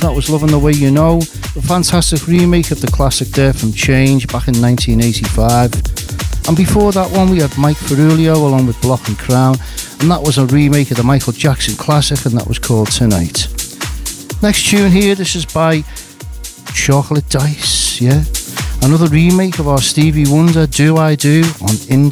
that was Loving the Way You Know, a fantastic remake of the classic there from Change back in 1985. And before that one we had Mike Ferrulio along with Block and Crown, and that was a remake of the Michael Jackson classic, and that was called Tonight. Next tune here, this is by Chocolate Dice, yeah, another remake of our Stevie Wonder Do I Do on